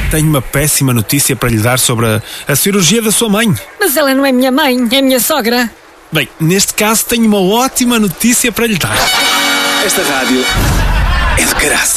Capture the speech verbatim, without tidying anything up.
Tenho uma péssima notícia para lhe dar sobre a, a cirurgia da sua mãe. Mas ela não é minha mãe, é minha sogra. Bem, neste caso tenho uma ótima notícia para lhe dar. Esta rádio é de graça.